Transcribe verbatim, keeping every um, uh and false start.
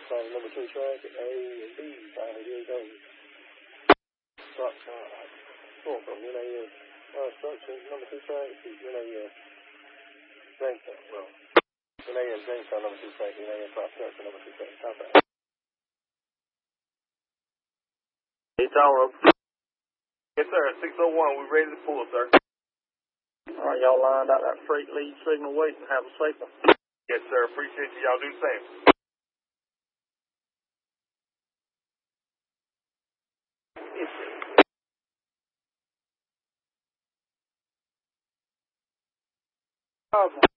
So number two track at A and B, San Diego. Start, uh, four from N A S. Uh, structure, number two track, N A S. Jamestown, well, N A S, Jamestown, number two track, N A S, start structure, number two track, contact. Hey, Tower. Yes, sir, six oh one, we ready to pull, sir. All right, y'all lined out that freight lead signal wait and have a safe one. Yes, sir, appreciate you, y'all do the same. Yes, sir.